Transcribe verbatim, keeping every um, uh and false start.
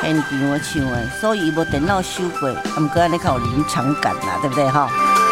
现场的唱的，所以无电脑修过，啊，毋过安尼较有临场感啦，对不对哈？